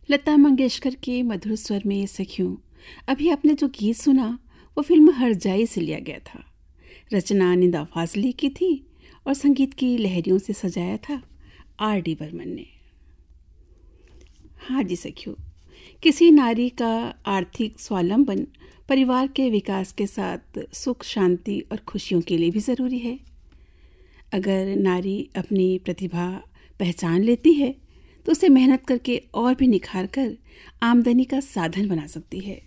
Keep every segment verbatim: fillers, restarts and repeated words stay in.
लता मंगेशकर के मधुर स्वर में सखियों, अभी आपने जो गीत सुना वो फिल्म हरजाई से लिया गया था। रचना निदा फाजली की थी और संगीत की लहरियों से सजाया था आर डी बर्मन ने। हाँ जी सखियों, किसी नारी का आर्थिक स्वावलंबन परिवार के विकास के साथ सुख, शांति और खुशियों के लिए भी ज़रूरी है। अगर नारी अपनी प्रतिभा पहचान लेती है तो उसे मेहनत करके और भी निखार कर आमदनी का साधन बना सकती है।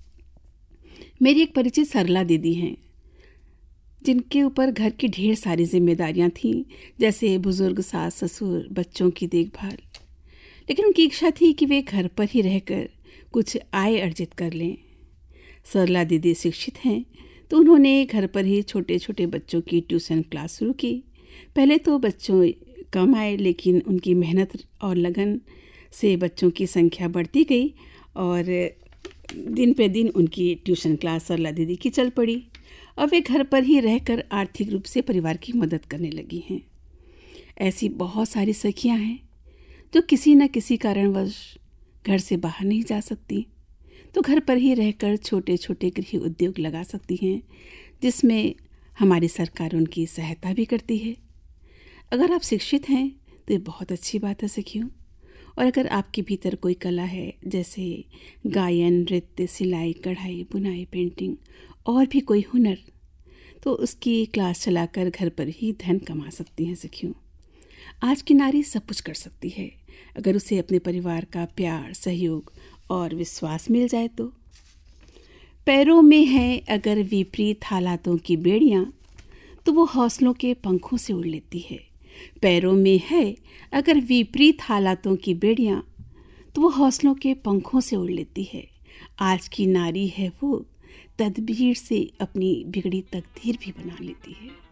मेरी एक परिचित सरला दीदी हैं जिनके ऊपर घर की ढेर सारी जिम्मेदारियां थीं, जैसे बुजुर्ग सास ससुर, बच्चों की देखभाल। लेकिन उनकी इच्छा थी कि वे घर पर ही रहकर कुछ आय अर्जित कर लें। सरला दीदी शिक्षित हैं तो उन्होंने घर पर ही छोटे छोटे बच्चों की ट्यूशन क्लास शुरू की। पहले तो बच्चों कम आए, लेकिन उनकी मेहनत और लगन से बच्चों की संख्या बढ़ती गई और दिन पे दिन उनकी ट्यूशन क्लास सरला दीदी की चल पड़ी और वे घर पर ही रहकर आर्थिक रूप से परिवार की मदद करने लगी हैं। ऐसी बहुत सारी सखियां हैं जो किसी न किसी कारणवश घर से बाहर नहीं जा सकती, तो घर पर ही रहकर छोटे छोटे गृह उद्योग लगा सकती हैं, जिसमें हमारी सरकार उनकी सहायता भी करती है। अगर आप शिक्षित हैं तो ये बहुत अच्छी बात है सखियों। और अगर आपके भीतर कोई कला है, जैसे गायन, नृत्य, सिलाई, कढ़ाई, बुनाई, पेंटिंग और भी कोई हुनर, तो उसकी क्लास चलाकर घर पर ही धन कमा सकती हैं सखियों। आज की नारी सब कुछ कर सकती है अगर उसे अपने परिवार का प्यार, सहयोग और विश्वास मिल जाए तो। पैरों में है अगर विपरीत हालातों की बेड़ियां, तो वो हौसलों के पंखों से उड़ लेती है। पैरों में है अगर विपरीत हालातों की बेड़ियां, तो वो हौसलों के पंखों से उड़ लेती है। आज की नारी है वो तदबीर से अपनी बिगड़ी तकदीर भी बना लेती है।